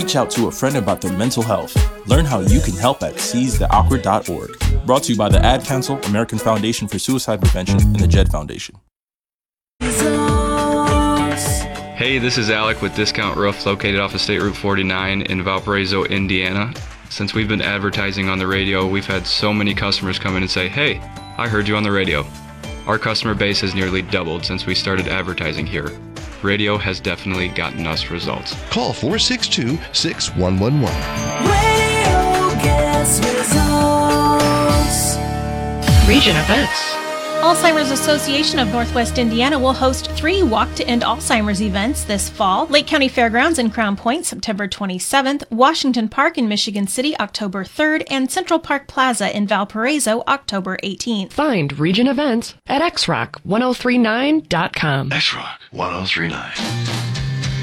reach out to a friend about their mental health. Learn how you can help at seizetheawkward.org. Brought to you by the Ad Council, American Foundation for Suicide Prevention, and the JED Foundation. Hey, this is Alec with Discount Roof, located off of State Route 49 in Valparaiso, Indiana. Since we've been advertising on the radio, we've had so many customers come in and say, hey, I heard you on the radio. Our customer base has nearly doubled since we started advertising here. Radio has definitely gotten us results. Call 462-6111. Radio gets results. Region Events. Alzheimer's Association of Northwest Indiana will host 3 Walk to End Alzheimer's events this fall. Lake County Fairgrounds in Crown Point, September 27th, Washington Park in Michigan City, October 3rd, and Central Park Plaza in Valparaiso, October 18th. Find Region Events at xrock1039.com. xrock1039.